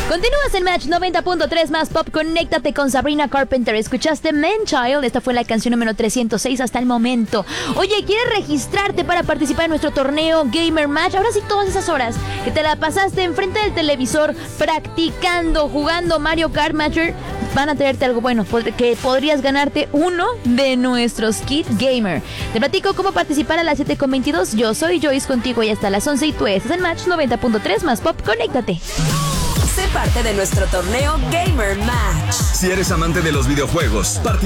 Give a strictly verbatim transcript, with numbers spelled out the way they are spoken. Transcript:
Continúas en Match noventa punto tres más Pop. Conéctate con Sabrina Carpenter. Escuchaste Man Child. Esta fue la canción número trescientos seis hasta el momento. Oye, ¿quieres registrarte para participar en nuestro torneo Gamer Match? Ahora sí, todas esas horas que te la pasaste enfrente del televisor practicando, jugando Mario Kart Matcher, van a traerte algo bueno, que podrías ganarte uno de nuestros kits gamer. Te platico cómo participar a las siete con veintidós. Yo soy Joyce contigo y hasta las once y tú estás en Match noventa punto tres más Pop. Conéctate. Sé parte de nuestro torneo Gamer Match. Si eres amante de los videojuegos, participa